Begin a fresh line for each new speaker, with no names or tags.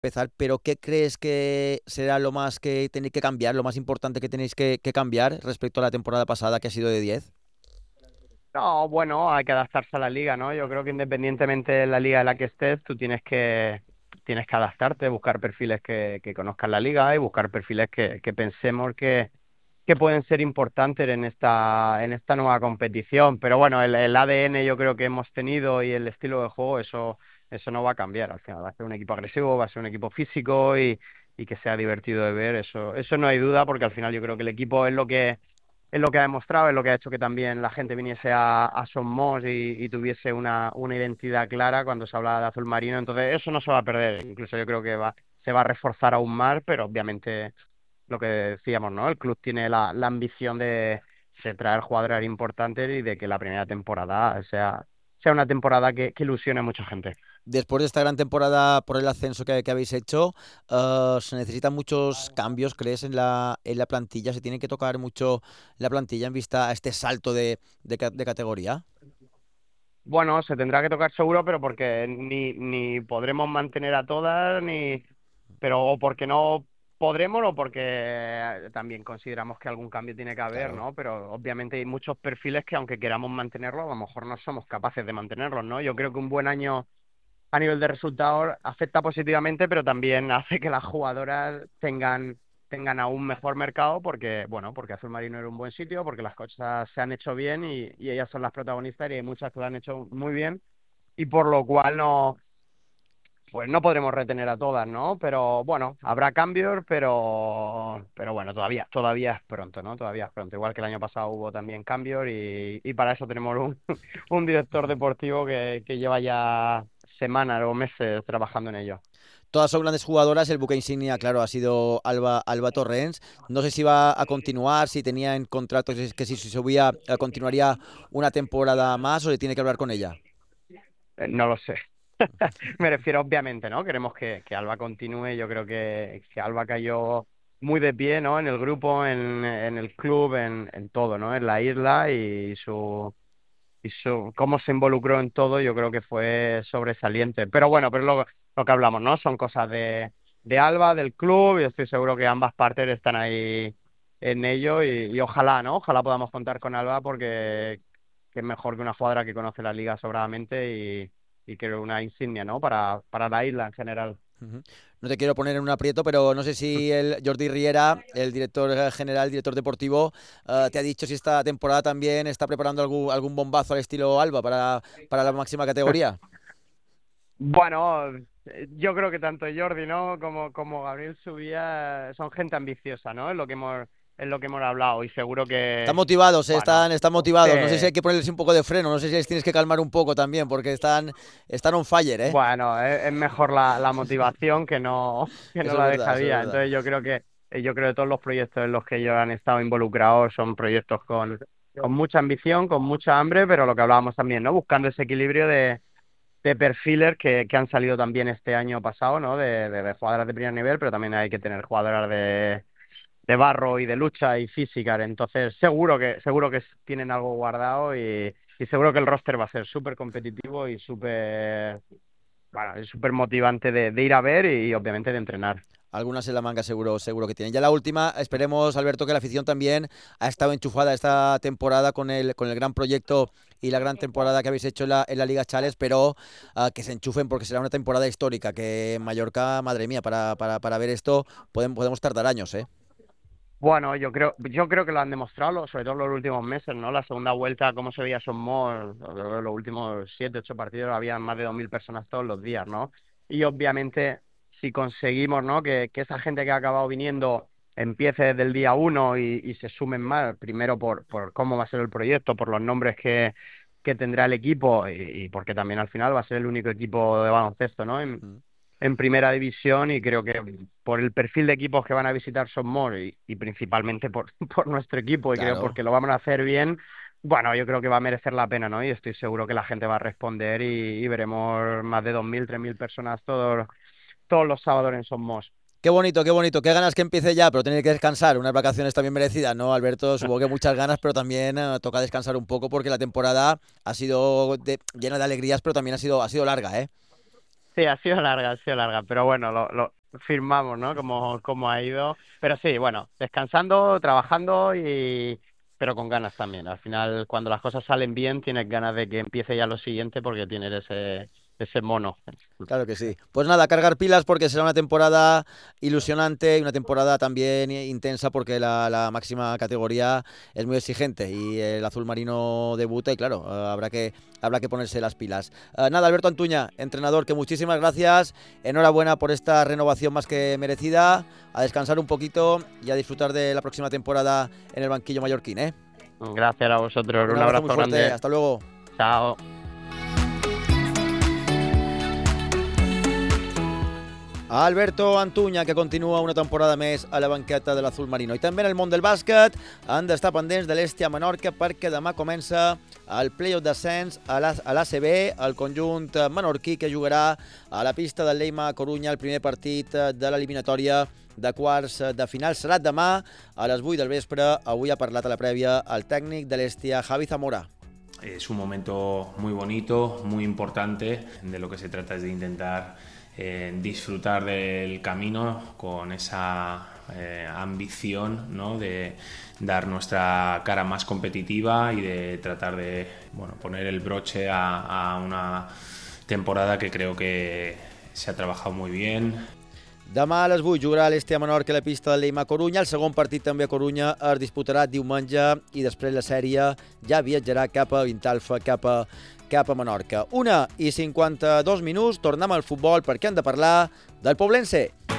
empezar, pero ¿qué crees que será lo más que tenéis que cambiar, lo más importante que tenéis que cambiar respecto a la temporada pasada que ha sido de 10?
No, bueno, hay que adaptarse a la liga, ¿no? Yo creo que independientemente de la liga en la que estés, tú tienes que adaptarte, buscar perfiles que conozcan la liga y buscar perfiles que pensemos que pueden ser importantes en esta nueva competición. Pero bueno, el ADN yo creo que hemos tenido y el estilo de juego, eso no va a cambiar. Al final va a ser un equipo agresivo, va a ser un equipo físico y que sea divertido de ver. Eso no hay duda, porque al final yo creo que el equipo es lo que ha demostrado, es lo que ha hecho que también la gente viniese a Somos y tuviese una identidad clara cuando se hablaba de azul marino. Entonces, eso no se va a perder. Incluso yo creo que se va a reforzar aún más, pero obviamente lo que decíamos, ¿no? El club tiene la ambición de traer jugadores importantes y de que la primera temporada sea una temporada que ilusione a mucha gente.
Después de esta gran temporada por el ascenso que habéis hecho, ¿se necesitan muchos cambios, crees, en la plantilla? ¿Se tiene que tocar mucho la plantilla en vista a este salto de categoría?
Bueno, se tendrá que tocar seguro, pero porque ni podremos mantener a todas, pero o porque no podremos o porque también consideramos que algún cambio tiene que haber,
Claro.
¿no? Pero obviamente hay muchos perfiles que aunque queramos mantenerlos, a lo mejor no somos capaces de mantenerlos, ¿no? Yo creo que un buen año a nivel de resultados afecta positivamente, pero también hace que las jugadoras tengan aún mejor mercado porque, bueno, porque Azul Marino era un buen sitio, porque las cosas se han hecho bien y ellas son las protagonistas y hay muchas que lo han hecho muy bien y por lo cual no, pues no podremos retener a todas, ¿no? Pero bueno, habrá cambios, pero bueno, todavía es pronto, ¿no? Todavía es pronto. Igual que el año pasado hubo también cambios y para eso tenemos un director deportivo que lleva ya semanas o meses trabajando en ello.
Todas son grandes jugadoras. El buque insignia, claro, ha sido Alba Torrens. No sé si va a continuar, si tenía en contrato que si se subía, continuaría una temporada más o le tiene que hablar con ella.
No lo sé. Me refiero, obviamente, ¿no? Queremos que Alba continúe. Yo creo que Alba cayó muy de pie, ¿no? En el grupo, en el club, en todo, ¿no? En la isla y cómo se involucró en todo, yo creo que fue sobresaliente. Pero bueno, pero lo que hablamos, ¿no? Son cosas de Alba, del club, y estoy seguro que ambas partes están ahí en ello y ojalá, ¿no? Ojalá podamos contar con Alba porque que es mejor que una jugadora que conoce la liga sobradamente y que una insignia, ¿no? Para la isla en general.
Ujú. No te quiero poner en un aprieto, pero no sé si el Jordi Riera, el director general, director deportivo, te ha dicho si esta temporada también está preparando algún bombazo al estilo Alba para la máxima categoría.
Bueno, yo creo que tanto Jordi, ¿no? como Gabriel Subía son gente ambiciosa, ¿no? Es lo que hemos hablado y seguro
Están
que,
motivados,
bueno,
están
sí,
motivados. No sé si hay que ponerles un poco de freno, no sé si les tienes que calmar un poco también, porque están on fire, ¿eh?
bueno, es mejor la motivación que no
Eso es
la
verdad, eso es
dejadía.
verdad.
Entonces yo creo que todos los proyectos en los que ellos han estado involucrados son proyectos con mucha ambición, con mucha hambre, pero lo que hablábamos también, ¿no? Buscando ese equilibrio de perfiles que han salido también este año pasado, ¿no? De jugadoras de primer nivel, pero también hay que tener jugadoras de barro y de lucha y física. Entonces, seguro que tienen algo guardado y seguro que el roster va a ser súper competitivo y bueno, es súper motivante de ir a ver y obviamente de entrenar.
Algunas en la manga seguro, seguro que tienen. Ya la última, esperemos, Alberto, que la afición también ha estado enchufada esta temporada con el gran proyecto y la gran temporada que habéis hecho en la Liga Chales, pero que se enchufen porque será una temporada histórica, que en Mallorca, madre mía, para ver esto podemos tardar años, ¿eh?
Bueno, yo creo que lo han demostrado, sobre todo en los últimos meses, ¿no? La segunda vuelta, cómo se veía Somos, los últimos 7, 8 partidos, había más de 2.000 personas todos los días, ¿no? Y obviamente, si conseguimos, ¿no? Que esa gente que ha acabado viniendo empiece desde el día uno y se sumen más, primero por cómo va a ser el proyecto, por los nombres que tendrá el equipo y porque también al final va a ser el único equipo de baloncesto, ¿no?
Mm.
En primera división y creo que por el perfil de equipos que van a visitar Son More y principalmente por nuestro equipo y creo
Claro.
porque lo vamos a hacer bien, bueno, yo creo que va a merecer la pena, ¿no? Y estoy seguro que la gente va a responder y veremos más de 2.000 3.000 personas todos los sábados en Son Mos.
Qué bonito, qué bonito. Qué ganas que empiece ya, pero tener que descansar. Unas vacaciones también merecidas, ¿no, Alberto? Supongo que muchas ganas, pero también toca descansar un poco porque la temporada ha sido llena de alegrías, pero también ha sido larga, ¿eh?
Sí, ha sido larga, pero bueno, lo firmamos, ¿no? Como ha ido. Pero sí, bueno, descansando, trabajando pero con ganas también. Al final, cuando las cosas salen bien, tienes ganas de que empiece ya lo siguiente porque tienes ese mono.
Claro que sí. Pues nada, cargar pilas porque será una temporada ilusionante y una temporada también intensa porque la máxima categoría es muy exigente y el azul marino debuta y claro, habrá que ponerse las pilas. Nada, Alberto Antuña, entrenador, que muchísimas gracias, enhorabuena por esta renovación más que merecida, a descansar un poquito y a disfrutar de la próxima temporada en el banquillo mallorquín, ¿eh?
Gracias a vosotros.
Un
Un
abrazo muy
abrazo
fuerte,
grande.
hasta luego.
Chao.
A Alberto Antuña, que continua una temporada més a la banqueta de l'Azul Marino. I també en el món del bàsquet han d'estar pendents de l'Estia Menorca perquè demà comença el play-off d'ascens a l'ACB, el conjunt menorquí que jugarà a la pista del Lleida Corunya el primer partit de l'eliminatòria de quarts de final. Serà demà a les 8 del vespre. Avui ha parlat a la prèvia el tècnic de l'Estia, Javi Zamora.
Es un momento muy bonito, muy importante. De lo que se trata es de intentar disfrutar del camino con esa ambición, ¿no? De dar nuestra cara más competitiva y de tratar de poner el broche a una temporada que creo que se ha trabajado muy bien.
Demà a les 8 jugarà l'Estia Menorca a la pista del Lleida Corunya. El segon partit també a Corunya es disputarà diumenge i després la sèrie ja viatjarà cap a Vintalfa, cap a Menorca. 1:52 minuts, tornem al futbol perquè hem de parlar del Poblense.